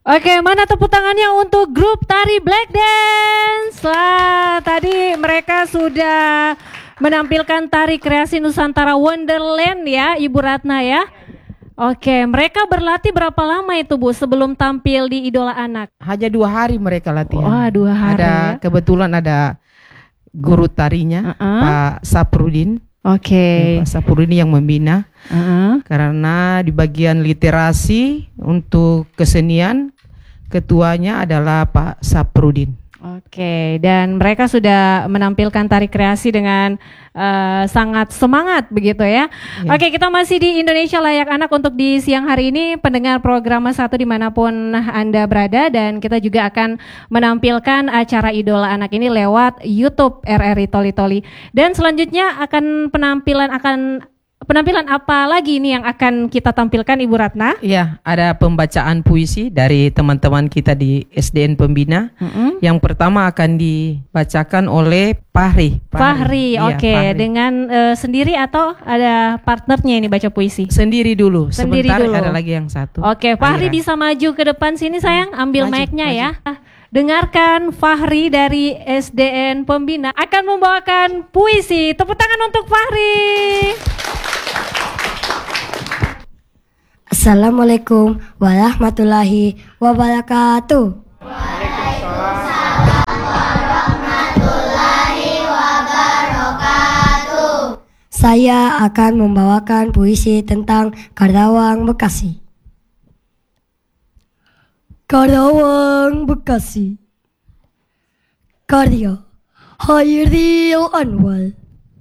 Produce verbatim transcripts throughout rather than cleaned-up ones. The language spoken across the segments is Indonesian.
Oke, mana tepuk tangannya untuk grup tari Black Dance? Wah, tadi mereka sudah menampilkan tari kreasi Nusantara Wonderland ya, Ibu Ratna ya. Oke, mereka berlatih berapa lama itu Bu sebelum tampil di Idola Anak? Hanya dua hari mereka latihan. Wah, dua hari. Ada ya? Kebetulan ada guru tarinya, uh-uh. Pak Saprudin. Oke. Okay. Ya, Pak Saprudin yang membina. Uh-uh. Karena di bagian literasi untuk kesenian ketuanya adalah Pak Saprudin. Oke, dan mereka sudah menampilkan tari kreasi dengan uh, sangat semangat begitu ya. ya. Oke, kita masih di Indonesia Layak Anak untuk di siang hari ini, pendengar program satu dimanapun Anda berada, dan kita juga akan menampilkan acara Idola Anak ini lewat YouTube R R I Toli Toli. Dan selanjutnya akan penampilan akan Penampilan apa lagi ini yang akan kita tampilkan Ibu Ratna? Iya, ada pembacaan puisi dari teman-teman kita di S D N Pembina. Mm-hmm. Yang pertama akan dibacakan oleh Fahri. Fahri, Fahri. Oke. Okay. Dengan uh, sendiri atau ada partnernya ini baca puisi? Sendiri dulu. Sendiri Sebentar dulu. Ada lagi yang satu. Oke, okay. Fahri bisa maju ke depan sini sayang, ambil mic-nya ya. Dengarkan Fahri dari S D N Pembina akan membawakan puisi. Tepuk tangan untuk Fahri. Assalamualaikum warahmatullahi wabarakatuh. Waalaikumsalam warahmatullahi wabarakatuh. Saya akan membawakan puisi tentang Karawang, Bekasi. Karawang, Bekasi. Karya Hairil Anwar.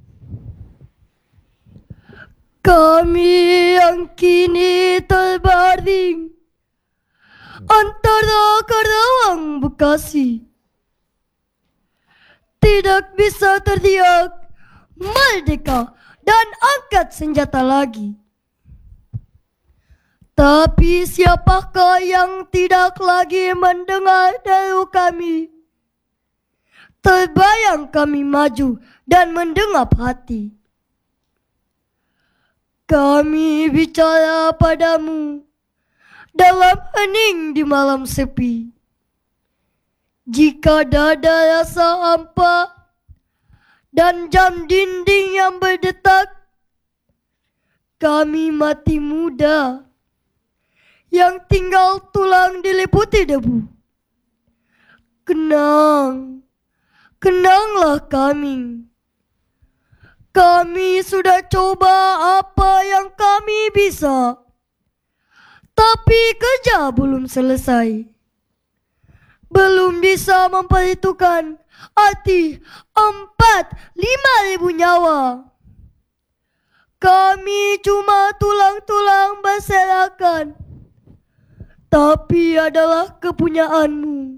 Kami yang kini terbaring antara Karawang, Bekasi, tidak bisa teriak merdeka dan angkat senjata lagi. Tapi siapakah yang tidak lagi mendengar deru kami? Terbayang kami maju dan mendengap hati. Kami bicara padamu dalam hening di malam sepi. Jika dada rasa hampa dan jam dinding yang berdetak, kami mati muda yang tinggal tulang diliputi debu. Kenang, kenanglah kami. Kami sudah coba apa yang kami bisa, tapi kerja belum selesai. Belum bisa memperhitungkan arti empat lima ribu nyawa. Kami cuma tulang-tulang berserakan, tapi adalah kepunyaanmu.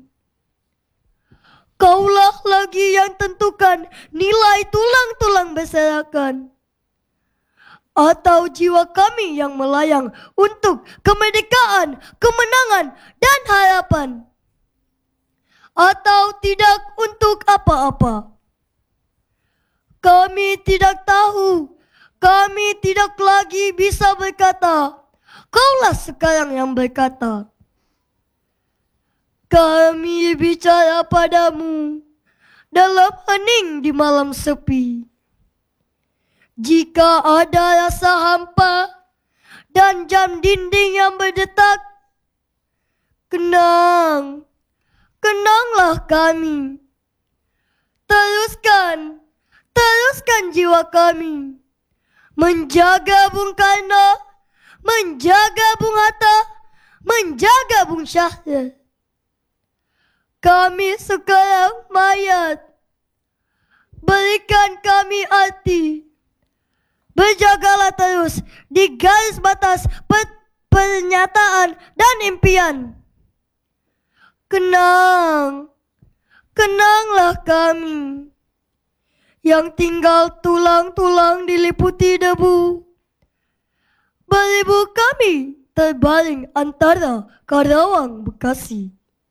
Kaulah lagi yang tentukan nilai tulang-tulang berserakan, atau jiwa kami yang melayang untuk kemerdekaan, kemenangan, dan harapan, atau tidak untuk apa-apa. Kami tidak tahu, kami tidak lagi bisa berkata. Kaulah sekarang yang berkata. Kami bicara padamu dalam hening di malam sepi. Jika ada rasa hampa dan jam dinding yang berdetak, kenang, kenanglah kami. Teruskan, teruskan jiwa kami. Menjaga Bung Karno, menjaga Bung Hatta, menjaga Bung Syahrir. Kami sekarang mayat, berikan kami arti. Berjagalah terus di garis batas per- pernyataan dan impian. Kenang, kenanglah kami yang tinggal tulang-tulang diliputi debu. Beribu kami terbaring antara Karawang, Bekasi.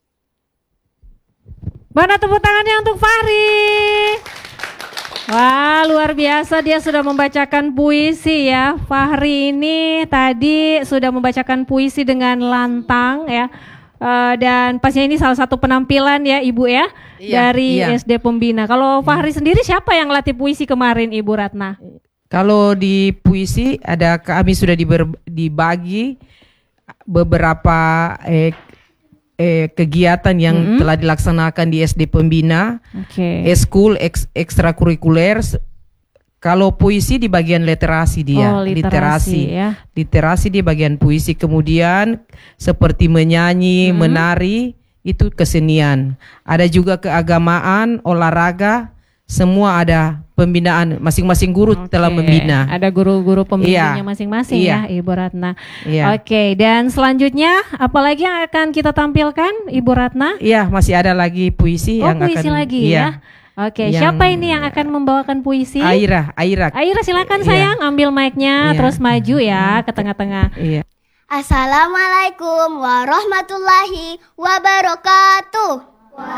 Mana tepuk tangannya untuk Fahri? Wah, luar biasa, dia sudah membacakan puisi ya. Fahri ini tadi sudah membacakan puisi dengan lantang ya. Uh, dan pastinya ini salah satu penampilan ya Ibu ya, Iya, dari iya. S D Pembina. Kalau Fahri sendiri siapa yang latih puisi kemarin Ibu Ratna? Kalau di puisi ada kami sudah diber- dibagi beberapa eh, eh, kegiatan yang Mm-hmm. telah dilaksanakan di S D Pembina, Oke. eskul, eks, ekstrakurikuler. Kalau puisi di bagian literasi dia, Oh, literasi, ya. literasi di bagian puisi. Kemudian seperti menyanyi, Mm-hmm. menari itu kesenian. Ada juga keagamaan, olahraga, semua ada pembinaan. Masing-masing guru telah Oke, membina. Ada guru-guru pembimbingnya Iya. masing-masing Iya. ya Ibu Ratna. Iya. Oke, dan selanjutnya apalagi yang akan kita tampilkan Ibu Ratna? Iya, masih ada lagi puisi Oh, yang puisi akan. lagi iya. ya. Oke, Yang- siapa ini yang akan membawakan puisi? Aira, Aira. Aira silakan Iya. sayang, ambil mic-nya Iya. terus maju ya ke tengah-tengah. Iya. Assalamualaikum warahmatullahi wabarakatuh.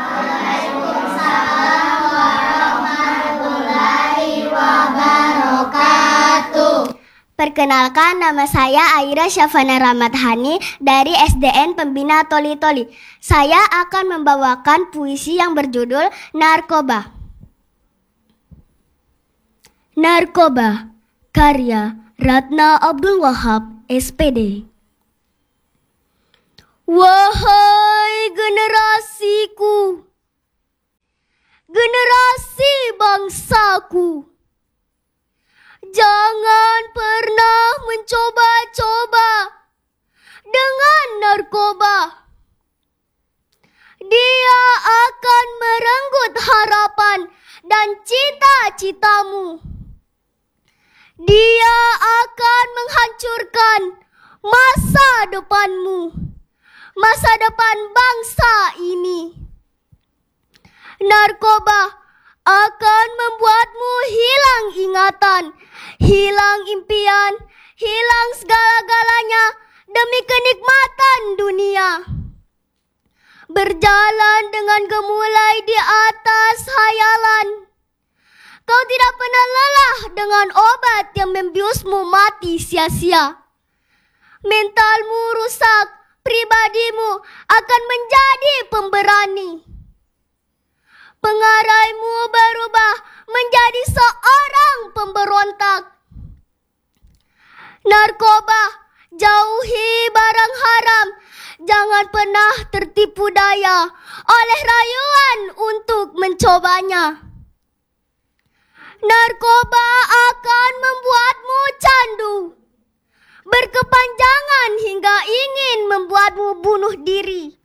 Perkenalkan, nama saya Aira Syafana Ramadhani dari S D N Pembina Toli Toli. Saya akan membawakan puisi yang berjudul Narkoba. Narkoba, karya Ratna Abdul Wahab, S P D. Wahai generasiku, generasi bangsaku, jangan pernah mencoba-coba dengan narkoba. Dia akan merenggut harapan dan cita-citamu. Dia akan menghancurkan masa depanmu, masa depan bangsa ini. Narkoba akan membuatmu hilang ingatan, hilang impian, hilang segala-galanya demi kenikmatan dunia. Berjalan dengan gemulai di atas hayalan. Kau tidak pernah lelah dengan obat yang membiusmu mati sia-sia. Mentalmu rusak, pribadimu akan menjadi pemberani. Pengaraimu berubah menjadi seorang pemberontak. Narkoba, jauhi barang haram. Jangan pernah tertipu daya oleh rayuan untuk mencobanya. Narkoba akan membuatmu candu, berkepanjangan hingga ingin membuatmu bunuh diri.